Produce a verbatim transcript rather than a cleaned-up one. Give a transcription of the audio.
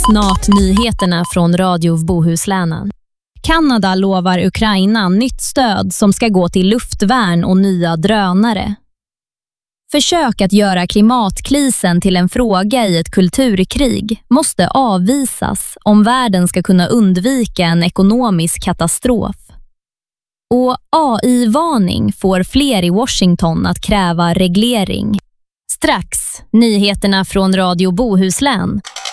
Snart nyheterna från Radio Bohuslänen. Kanada lovar Ukraina nytt stöd som ska gå till luftvärn och nya drönare. Försök att göra klimatkrisen till en fråga i ett kulturkrig måste avvisas om världen ska kunna undvika en ekonomisk katastrof. Och A I-varning får fler i Washington att kräva reglering. Strax, nyheterna från Radio Bohuslän.